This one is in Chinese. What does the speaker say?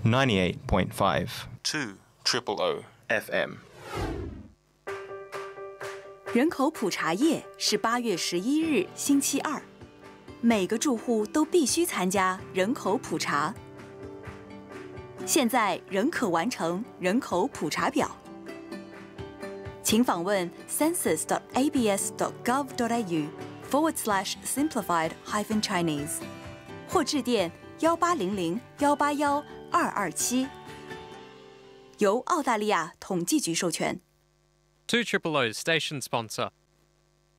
98.5 200 FM。 人口普查夜是8月11日星期二，每个住户都必须参加人口普查。现在仍可完成人口普查表，请访问 census.abs.gov.au/simplified-chinese 或致电1800-181-227，由澳大利亚统计局授权。 200 station sponsor.